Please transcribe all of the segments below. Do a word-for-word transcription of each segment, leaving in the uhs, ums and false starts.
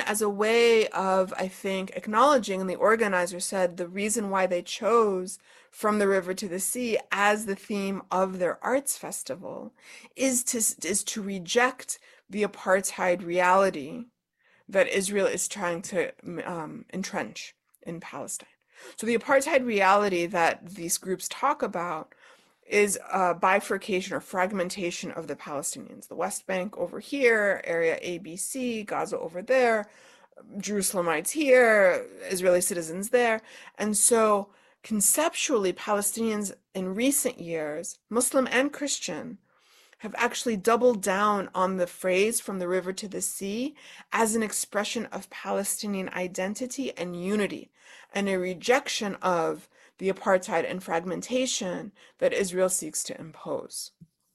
as a way of, I think, acknowledging, and the organizer said the reason why they chose From the River to the Sea as the theme of their arts festival is to, is to reject the apartheid reality that Israel is trying to um, entrench in Palestine. So the apartheid reality that these groups talk about is a bifurcation or fragmentation of the Palestinians. The West Bank over here, area A B C, Gaza over there, Jerusalemites here, Israeli citizens there. And so conceptually, Palestinians in recent years, Muslim and Christian, have actually doubled down on the phrase From the River to the Sea as an expression of Palestinian identity and unity, and a rejection of the apartheid and fragmentation that Israel seeks to impose.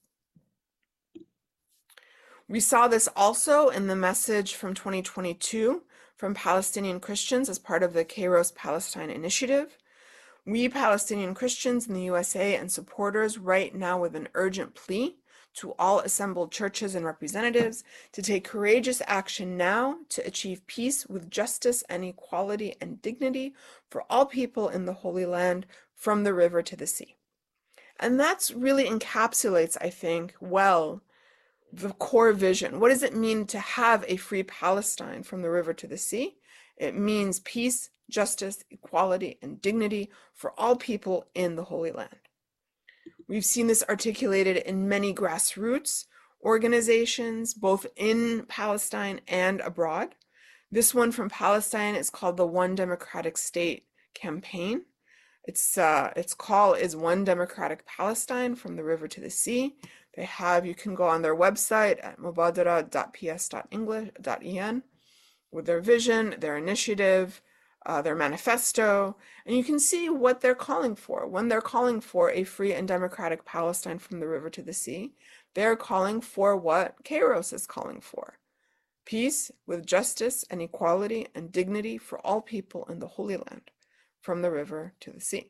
We saw this also in the message from twenty twenty-two from Palestinian Christians as part of the Kairos Palestine Initiative. We Palestinian Christians in the U S A and supporters write now with an urgent plea to all assembled churches and representatives to take courageous action now to achieve peace with justice and equality and dignity for all people in the Holy Land from the river to the sea. And that's really encapsulates, I think, well, the core vision. What does it mean to have a free Palestine from the river to the sea? It means peace, justice, equality, and dignity for all people in the Holy Land. We've seen this articulated in many grassroots organizations, both in Palestine and abroad. This one from Palestine is called the One Democratic State Campaign. Its, uh, its call is One Democratic Palestine from the River to the Sea. They have, you can go on their website at mubadara dot p s dot english dot e n with their vision, their initiative, Uh, their manifesto, and you can see what they're calling for. When they're calling for a free and democratic Palestine from the river to the sea, they're calling for what Kairos is calling for. Peace with justice and equality and dignity for all people in the Holy Land, from the river to the sea.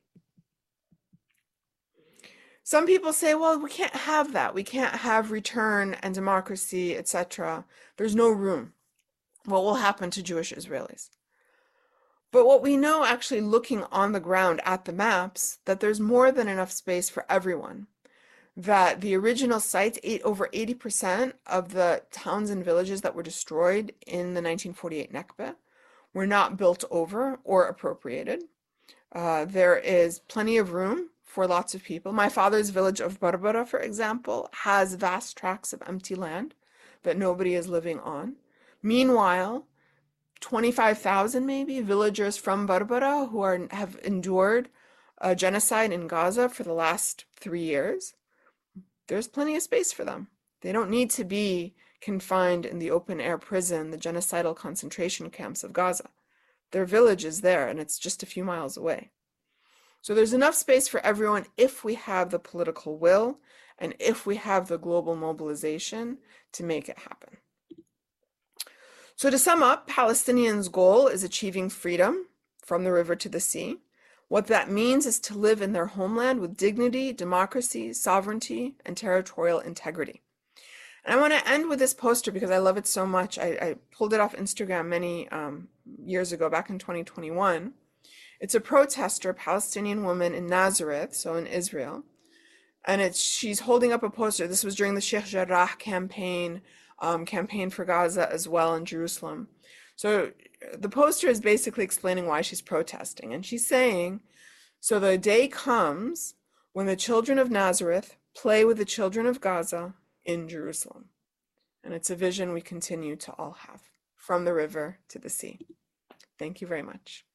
Some people say, well, we can't have that. We can't have return and democracy, et cetera. There's no room. What will happen to Jewish Israelis? But what we know, actually looking on the ground at the maps, that there's more than enough space for everyone. That the original sites, eight, over eighty percent of the towns and villages that were destroyed in the nineteen forty-eight Nakba were not built over or appropriated. Uh, there is plenty of room for lots of people. My father's village of Barbara, for example, has vast tracts of empty land that nobody is living on. Meanwhile, twenty-five thousand maybe villagers from Barbara who are have endured a genocide in Gaza for the last three years. There's plenty of space for them. They don't need to be confined in the open air prison, the genocidal concentration camps of Gaza. Their village is there and it's just a few miles away. So there's enough space for everyone if we have the political will and if we have the global mobilization to make it happen. So to sum up, Palestinians' goal is achieving freedom from the river to the sea. What that means is to live in their homeland with dignity, democracy, sovereignty, and territorial integrity. And I want to end with this poster because I love it so much. I, I pulled it off Instagram many um, years ago, back in twenty twenty-one. It's a protester, Palestinian woman in Nazareth, so in Israel. And it's she's holding up a poster. This was during the Sheikh Jarrah campaign, Um, campaign for Gaza as well in Jerusalem. So the poster is basically explaining why she's protesting. And she's saying, so the day comes when the children of Nazareth play with the children of Gaza in Jerusalem. And it's a vision we continue to all have, from the river to the sea. Thank you very much.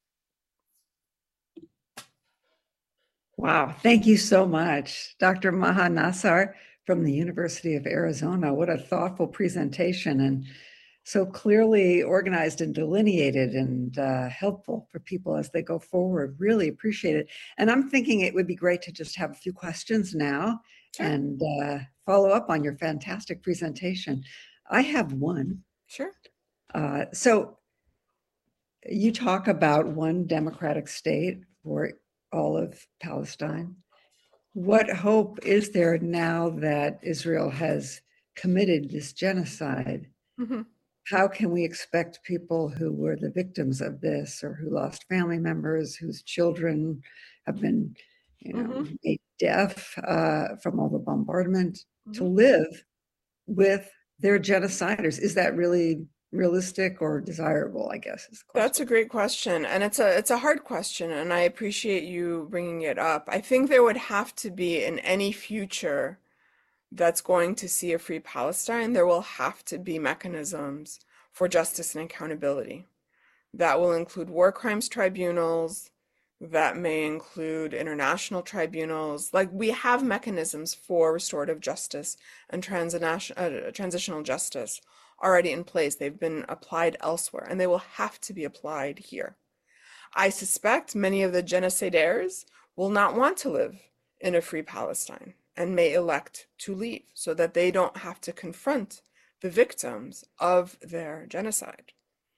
Wow, thank you so much, Doctor Maha Nassar from the University of Arizona. What a thoughtful presentation, and so clearly organized and delineated and uh, helpful for people as they go forward. Really appreciate it. And I'm thinking it would be great to just have a few questions now sure. and uh, follow up on your fantastic presentation. I have one. Sure. Uh, so you talk about one democratic state for all of Palestine. What hope is there now that Israel has committed this genocide? Mm-hmm. how can we expect people who were the victims of this or who lost family members, whose children have been, you know, Mm-hmm. made deaf uh, from all the bombardment, to Mm-hmm. live with their genociders? Is that really realistic or desirable, I guess, is the That's question. a great question, and it's a it's a hard question, and I appreciate you bringing it up. I think there would have to be in any future that's going to see a free Palestine, there will have to be mechanisms for justice and accountability. That will include war crimes tribunals, that may include international tribunals. Like we have mechanisms for restorative justice and transition, uh, transitional justice already in place. They've been applied elsewhere, and they will have to be applied here. I suspect many of the genocidaires will not want to live in a free Palestine and may elect to leave so that they don't have to confront the victims of their genocide.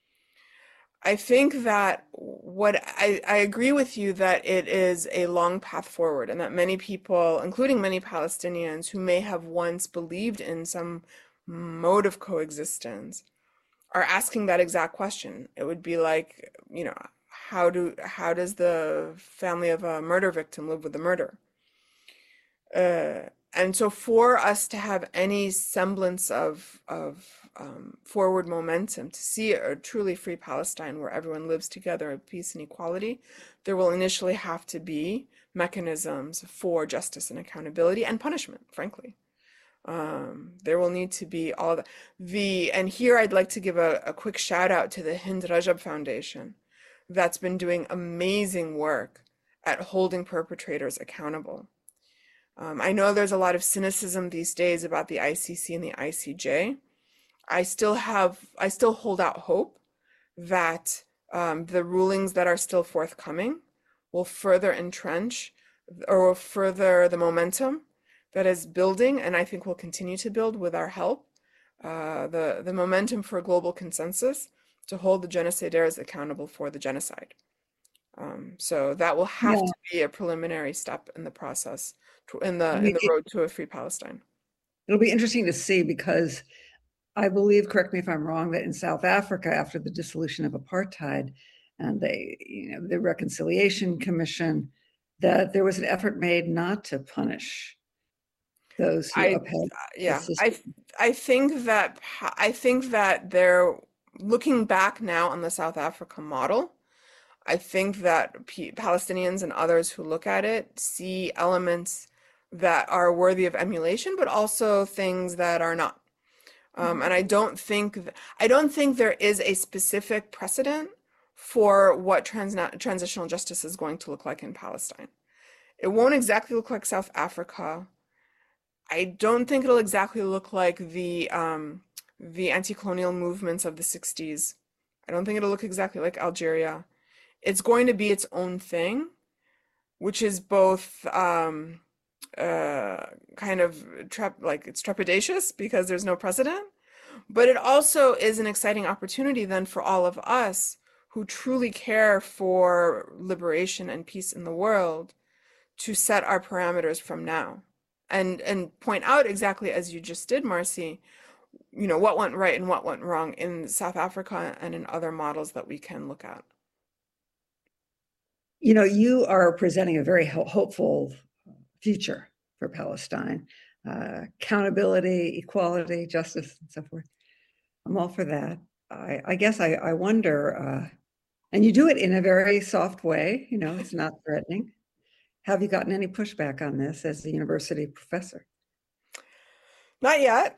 I think that what I, I agree with you that it is a long path forward, and that many people, including many Palestinians who may have once believed in some mode of coexistence, are asking that exact question. It would be like, you know, how do how does the family of a murder victim live with the murder? Uh, and so for us to have any semblance of of um, forward momentum, to see a truly free Palestine where everyone lives together in peace and equality, there will initially have to be mechanisms for justice and accountability and punishment, frankly. Um, there will need to be all the, the and here I'd like to give a, a quick shout out to the Hind Rajab Foundation that's been doing amazing work at holding perpetrators accountable. Um, I know there's a lot of cynicism these days about the I C C and the I C J. I still have, I still hold out hope that um, the rulings that are still forthcoming will further entrench or will further the momentum that is building, and I think will continue to build with our help, uh, the, the momentum for a global consensus to hold the genocidaires accountable for the genocide. Um, so that will have Yeah, to be a preliminary step in the process, to, in the in the it, road to a free Palestine. it'll be interesting to see because I believe, correct me if I'm wrong, that in South Africa, after the dissolution of apartheid and they, you know, the Reconciliation Commission, that there was an effort made not to punish those who I, upheld the yeah, I, system. I think that I think that they're looking back now on the South Africa model. I think that P Palestinians and others who look at it see elements that are worthy of emulation, but also things that are not. Um, and I don't think th I don't think there is a specific precedent for what trans transitional justice is going to look like in Palestine. It won't exactly look like South Africa. I don't think it'll exactly look like the um, the anti-colonial movements of the sixties. I don't think it'll look exactly like Algeria. It's going to be its own thing, which is both um, uh, kind of trep like it's trepidatious because there's no precedent, but it also is an exciting opportunity then for all of us who truly care for liberation and peace in the world to set our parameters from now and and point out exactly as you just did, Marcy, you know, what went right and what went wrong in South Africa and in other models that we can look at. You know, you are presenting a very ho hopeful future for Palestine, uh, accountability, equality, justice, and so forth. I'm all for that. I, I guess I, I wonder, uh, and you do it in a very soft way, you know, it's not threatening. Have you gotten any pushback on this as a university professor? Not yet.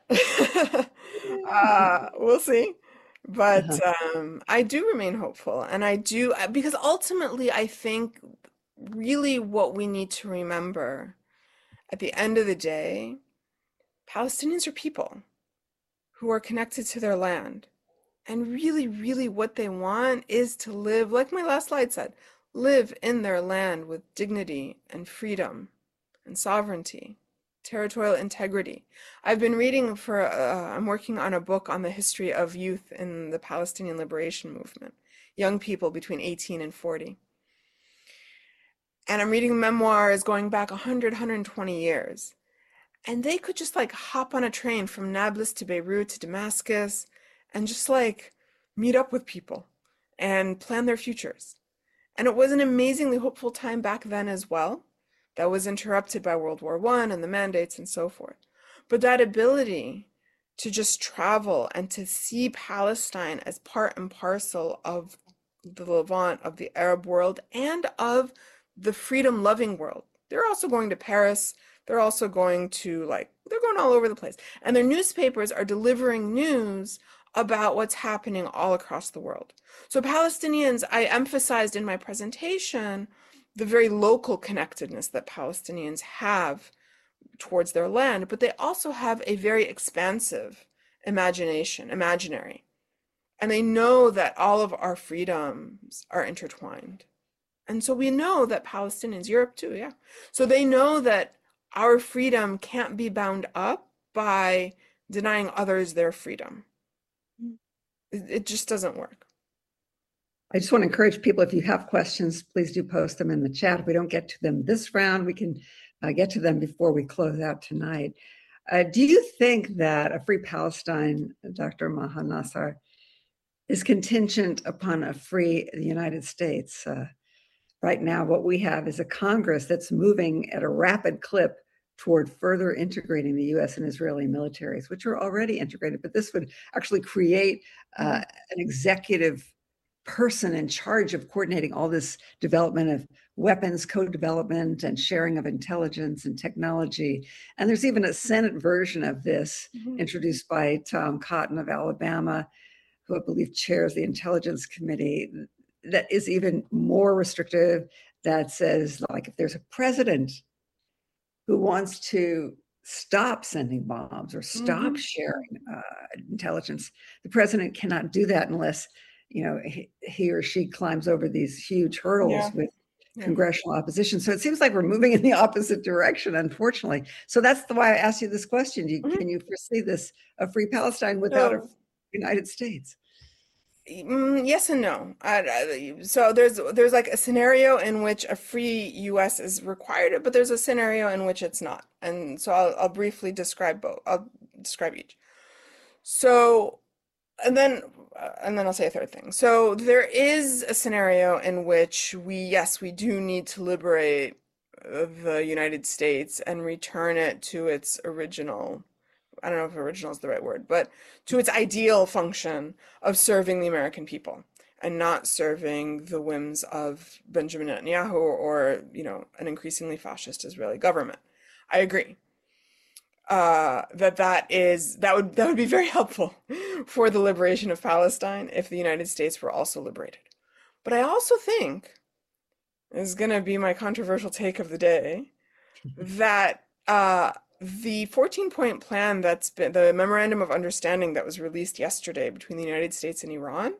uh, we'll see. But Uh-huh. um, I do remain hopeful. And I do, uh, because ultimately, I think really what we need to remember at the end of the day, Palestinians are people who are connected to their land. And really, really what they want is to live, like my last slide said, live in their land with dignity and freedom and sovereignty, territorial integrity. I've been reading for, uh, I'm working on a book on the history of youth in the Palestinian liberation movement, young people between eighteen and forty. And I'm reading memoirs going back one hundred, one hundred twenty years. And they could just like hop on a train from Nablus to Beirut to Damascus and just like meet up with people and plan their futures. And it was an amazingly hopeful time back then as well. That was interrupted by World War One and the mandates and so forth. But that ability to just travel and to see Palestine as part and parcel of the Levant, of the Arab world, and of the freedom-loving world. They're also going to Paris. They're also going to, like, they're going all over the place. And their newspapers are delivering news about what's happening all across the world. So Palestinians, I emphasized in my presentation the very local connectedness that Palestinians have towards their land, but they also have a very expansive imagination, imaginary. And they know that all of our freedoms are intertwined. And so we know that Palestinians, Europe too, yeah. So they know that our freedom can't be bound up by denying others their freedom. It, it just doesn't work. I just want to encourage people, if you have questions, please do post them in the chat. If we don't get to them this round, we can uh, get to them before we close out tonight. Uh, do you think that a free Palestine, Doctor Maha Nassar, is contingent upon a free United States? Uh, right now, what we have is a Congress that's moving at a rapid clip toward further integrating the U S and Israeli militaries, which are already integrated, but this would actually create uh, an executive person in charge of coordinating all this development of weapons, co-development, and sharing of intelligence and technology. And there's even a Senate version of this mm-hmm. introduced by Tom Cotton of Alabama, who I believe chairs the Intelligence Committee, that is even more restrictive, that says, like, if there's a president who wants to stop sending bombs or stop mm-hmm. sharing uh, intelligence, the president cannot do that unless, you know, he, he or she climbs over these huge hurdles yeah. with yeah. congressional opposition. So it seems like we're moving in the opposite direction, unfortunately. So that's the why I asked you this question. Do you, mm-hmm. Can you foresee this, a free Palestine without no. a United States? Mm, yes and no. Uh, so there's there's like a scenario in which a free U S is required, but there's a scenario in which it's not. And so I'll, I'll briefly describe both. I'll describe each. So, and then uh, and then I'll say a third thing. So there is a scenario in which we, yes, we do need to liberate the United States and return it to its original, I don't know if original is the right word, but to its ideal function of serving the American people and not serving the whims of Benjamin Netanyahu or, you know, an increasingly fascist Israeli government. I agree uh, that that is, that would, that would be very helpful for the liberation of Palestine if the United States were also liberated. But I also think, this is going to be my controversial take of the day, that uh, the fourteen-point plan that's been, the memorandum of understanding that was released yesterday between the United States and Iran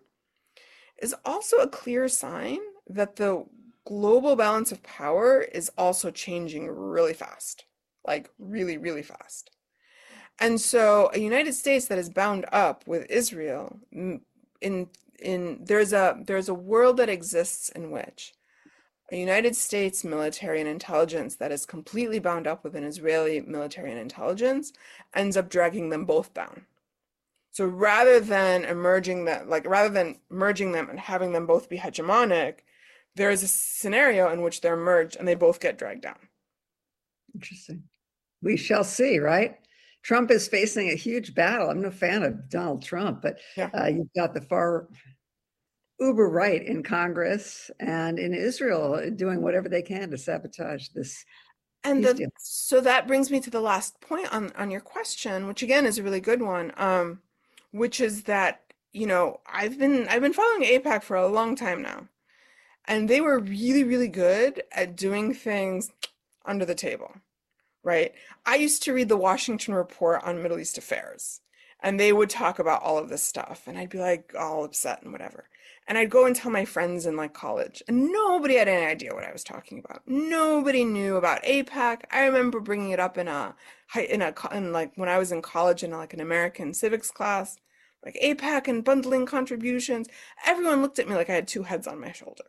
is also a clear sign that the global balance of power is also changing really fast, like really, really fast. And so a United States that is bound up with Israel, in, in, there's a, there's a world that exists in which a United States military and intelligence that is completely bound up with an Israeli military and intelligence ends up dragging them both down. So rather than emerging that, like rather than merging them and having them both be hegemonic, there is a scenario in which they're merged and they both get dragged down. Interesting. We shall see, right? Trump is facing a huge battle. I'm no fan of Donald Trump, but yeah. uh, you've got the far uber right in Congress and in Israel doing whatever they can to sabotage this. And the, so that brings me to the last point on, on your question, which again is a really good one, um, which is that, you know, I've been I've been following AIPAC for a long time now, and they were really, really good at doing things under the table, right? I used to read the Washington Report on Middle East affairs, and they would talk about all of this stuff, and I'd be like all upset and whatever. And I'd go and tell my friends in like college, and nobody had any idea what I was talking about. Nobody knew about AIPAC. I remember bringing it up in a in a in like when I was in college in like an American civics class, like AIPAC and bundling contributions. Everyone looked at me like I had two heads on my shoulder.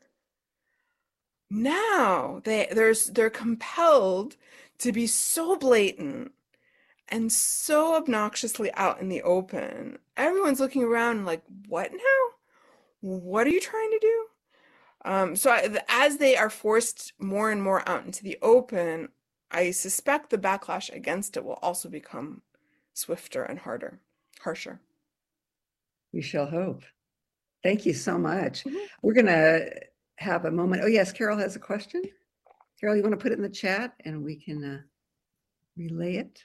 Now they there's they're compelled to be so blatant and so obnoxiously out in the open. Everyone's looking around like, what now? What are you trying to do? Um, so I, as they are forced more and more out into the open, I suspect the backlash against it will also become swifter and harder, harsher. We shall hope. Thank you so much. Mhm. We're going to have a moment. Oh, yes, Carol has a question. Carol, you want to put it in the chat and we can uh, relay it?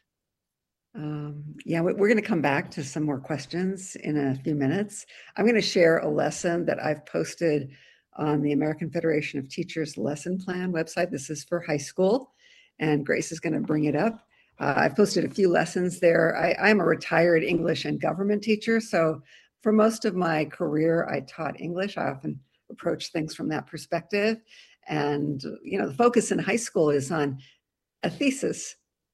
Um, yeah, we're going to come back to some more questions in a few minutes. I'm going to share a lesson that I've posted on the American Federation of Teachers lesson plan website. This is for high school, and Grace is going to bring it up. Uh, I've posted a few lessons there. I, I'm a retired English and government teacher, so for most of my career, I taught English. I often approach things from that perspective. And, you know, the focus in high school is on a thesis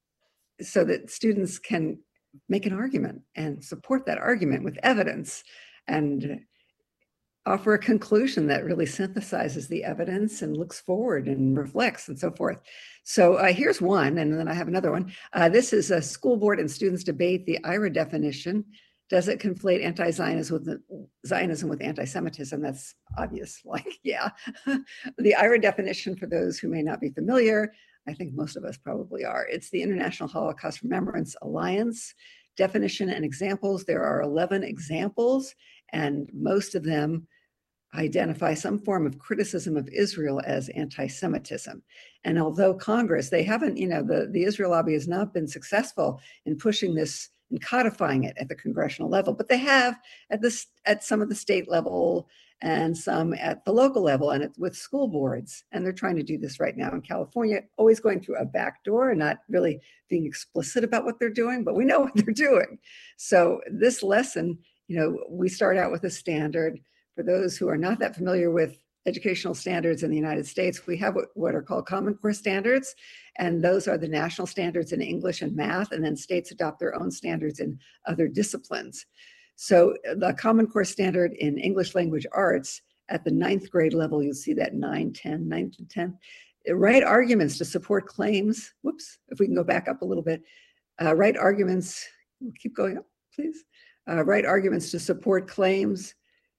so that students can make an argument and support that argument with evidence and offer a conclusion that really synthesizes the evidence and looks forward and reflects and so forth. So uh, here's one, and then I have another one. Uh, this is a school board and students debate the I R A definition. Does it conflate anti-Zionism with Zionism with anti-Semitism? That's obvious, like, yeah. The I R A definition, for those who may not be familiar, I think most of us probably are. It's the International Holocaust Remembrance Alliance. Definition and examples. There are eleven examples, and most of them identify some form of criticism of Israel as anti-Semitism. And although Congress, they haven't, you know, the, the Israel lobby has not been successful in pushing this and codifying it at the congressional level, but they have at this at some of the state level and some at the local level and with school boards. And they're trying to do this right now in California, always going through a back door and not really being explicit about what they're doing, but we know what they're doing. So this lesson, you know, we start out with a standard. For those who are not that familiar with educational standards in the United States, we have what, what are called Common Core standards, and those are the national standards in English and math, and then states adopt their own standards in other disciplines. So the Common Core standard in English language arts at the ninth grade level, you'll see that nine, ten, nine to ten, write arguments to support claims. Whoops, if we can go back up a little bit, uh, write arguments, we'll keep going up, please. Uh, write arguments to support claims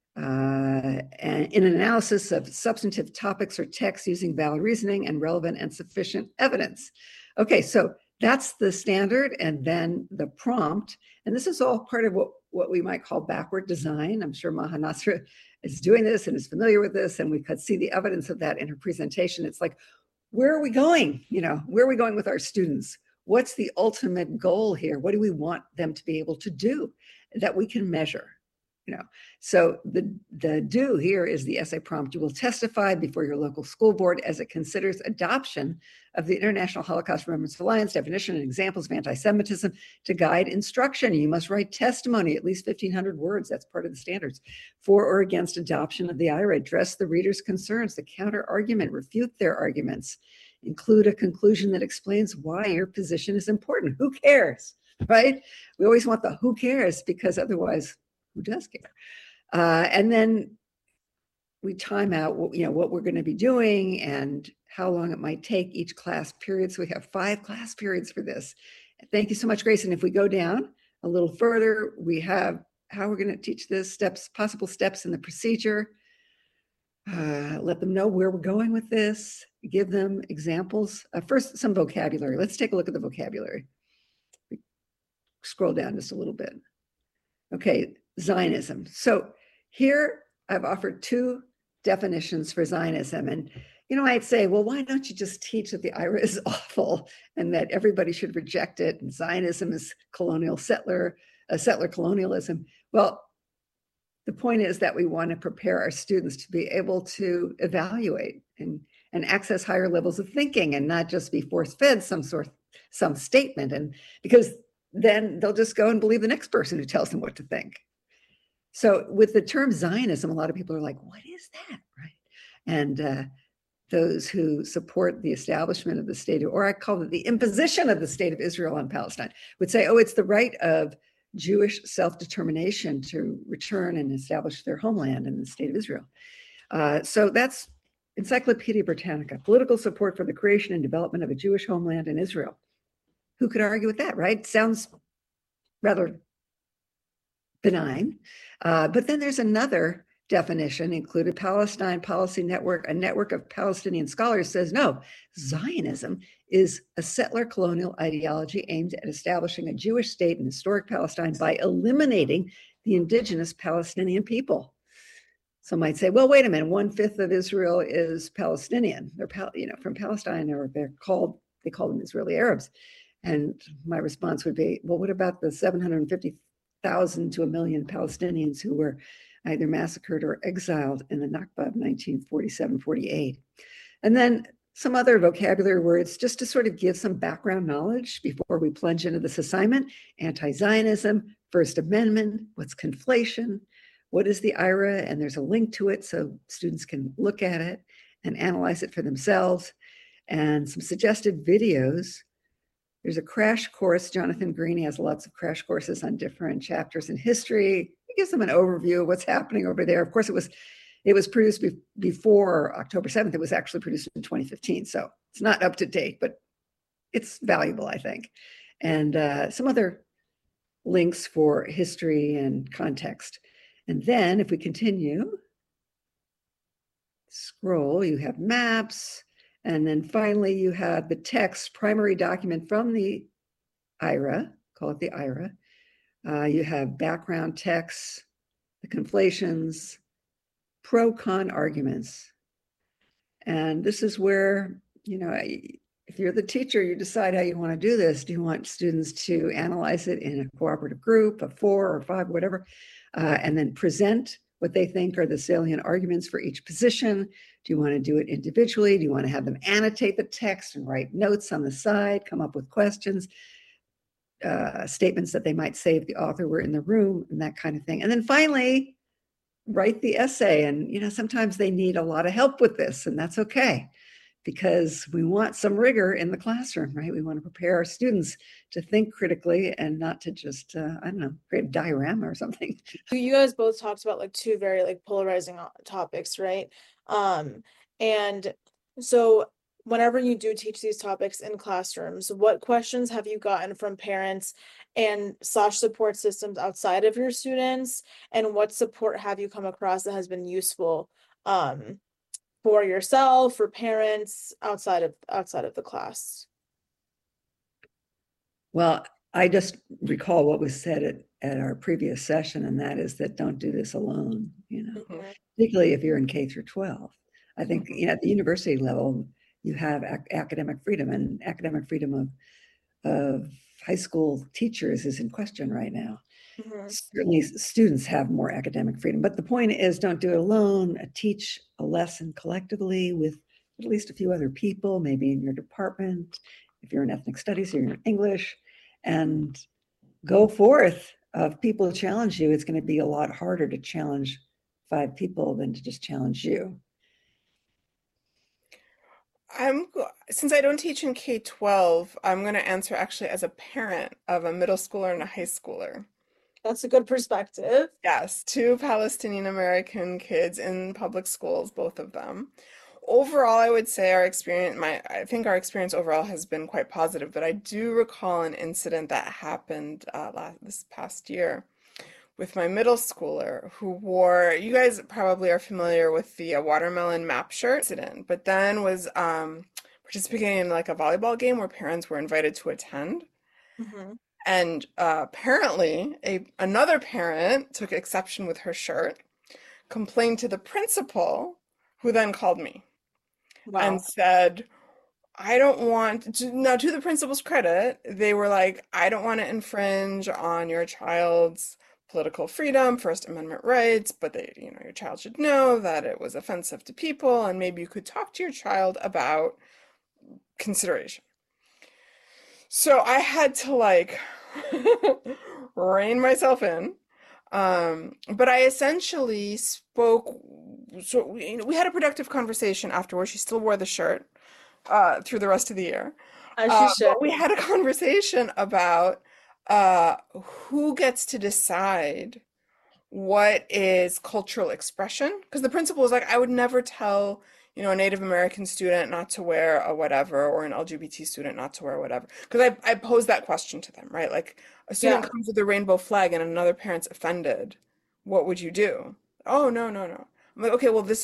uh, and in an analysis of substantive topics or texts using valid reasoning and relevant and sufficient evidence. Okay, so that's the standard, and then the prompt. And this is all part of what, what we might call backward design. I'm sure Maha Nasra is doing this and is familiar with this, and we could see the evidence of that in her presentation. It's like, where are we going? You know, where are we going with our students? What's the ultimate goal here? What do we want them to be able to do that we can measure? You know, so the, the do here is the essay prompt. You will testify before your local school board as it considers adoption of the International Holocaust Remembrance Alliance definition and examples of anti-Semitism to guide instruction. You must write testimony, at least fifteen hundred words, that's part of the standards, for or against adoption of the I R A. Address the reader's concerns, the counter argument, refute their arguments, include a conclusion that explains why your position is important. Who cares, right? We always want the who cares, because otherwise, who does care? Uh, and then we time out what, you know, what we're going to be doing and how long it might take each class period. So we have five class periods for this. Thank you so much, Grace. And if we go down a little further, we have how we're going to teach this, steps, possible steps in the procedure. Uh, let them know where we're going with this, give them examples. Uh, first, some vocabulary. Let's take a look at the vocabulary. Scroll down just a little bit. Okay, Zionism. So here I've offered two definitions for Zionism. And, you know, I'd say, well, why don't you just teach that the I R A is awful and that everybody should reject it, and Zionism is colonial settler, uh, settler colonialism. Well, the point is that we want to prepare our students to be able to evaluate and, and access higher levels of thinking and not just be force-fed some sort, some statement. And because then they'll just go and believe the next person who tells them what to think. So with the term Zionism, a lot of people are like, what is that, right? And uh, those who support the establishment of the state, or I call it the imposition of the state of Israel on Palestine, would say, oh, it's the right of Jewish self-determination to return and establish their homeland in the state of Israel. Uh, so that's Encyclopedia Britannica, political support for the creation and development of a Jewish homeland in Israel. who could argue with that, right? Sounds rather benign. Uh, but then there's another definition included. Palestine Policy Network, a network of Palestinian scholars, says no, Zionism is a settler colonial ideology aimed at establishing a Jewish state in historic Palestine by eliminating the indigenous Palestinian people. Some might say, well, wait a minute, one fifth of Israel is Palestinian. They're, you know, from Palestine, or they're called, they call them Israeli Arabs. And my response would be, well, what about the seven hundred fifty thousand to a million Palestinians who were either massacred or exiled in the Nakba of nineteen forty-seven forty-eight? And then some other vocabulary words just to sort of give some background knowledge before we plunge into this assignment. Anti-Zionism, First Amendment, what's conflation, what is the I R A? And there's a link to it so students can look at it and analyze it for themselves. And some suggested videos. There's a crash course. Jonathan Green has lots of crash courses on different chapters in history. He gives them an overview of what's happening over there. Of course, it was it was produced be- before October seventh. It was actually produced in twenty fifteen. So it's not up to date, but it's valuable, I think. And uh, some other links for history and context. And then if we continue, scroll, you have maps. And then finally, you have the text, primary document from the I R A, call it the I R A. Uh, you have background texts, the conflations, pro-con arguments. And this is where, you know, if you're the teacher, you decide how you want to do this. Do you want students to analyze it in a cooperative group of four or five, whatever, uh, and then present what they think are the salient arguments for each position? Do you want to do it individually? Do you want to have them annotate the text and write notes on the side, come up with questions, uh, statements that they might say if the author were in the room, and that kind of thing? And then finally, write the essay. And, you know, sometimes they need a lot of help with this, and that's okay, because we want some rigor in the classroom, right? We want to prepare our students to think critically and not to just, uh, I don't know, create a diorama or something. You guys both talked about like two very like polarizing topics, right? Um, and so whenever you do teach these topics in classrooms, what questions have you gotten from parents and slash support systems outside of your students? And what support have you come across that has been useful um, for yourself, for parents outside of outside of the class? Well, I just recall what was said at, at our previous session, and that is that don't do this alone, you know, mm-hmm. particularly if you're in K through twelve. I think, mm-hmm. you know, at the university level, you have ac- academic freedom, and academic freedom of, of high school teachers is in question right now. Mm-hmm. Certainly students have more academic freedom, but the point is don't do it alone. Teach a lesson collectively with at least a few other people, maybe in your department, if you're in ethnic studies or you're in English, and go forth. Uh, if people challenge you, it's going to be a lot harder to challenge five people than to just challenge you. I'm since I don't teach in K twelve, I'm going to answer actually as a parent of a middle schooler and a high schooler. That's a good perspective. Yes, two Palestinian American kids in public schools, both of them. Overall, I would say our experience, my, I think our experience overall has been quite positive, but I do recall an incident that happened uh, last, this past year with my middle schooler who wore, you guys probably are familiar with the uh, watermelon map shirt incident, but then was um, participating in like a volleyball game where parents were invited to attend. Mm-hmm. And uh, apparently a another parent took exception with her shirt, complained to the principal, who then called me. Wow. And said, I don't want to, now to the principal's credit, they were like, I don't want to infringe on your child's political freedom, First Amendment rights, but they, you know, your child should know that it was offensive to people, and maybe you could talk to your child about consideration. So I had to like rein myself in. Um, but I essentially spoke, so we, you know, we had a productive conversation afterwards. She still wore the shirt uh, through the rest of the year. As she uh, should. But we had a conversation about uh, who gets to decide what is cultural expression. Because the principal was like, I would never tell, you know, a Native American student not to wear a whatever, or an L G B T student not to wear whatever? Because I, I pose that question to them, right? Like, a student Yeah. comes with a rainbow flag and another parent's offended. What would you do? Oh, no, no, no. I'm like, okay, well, this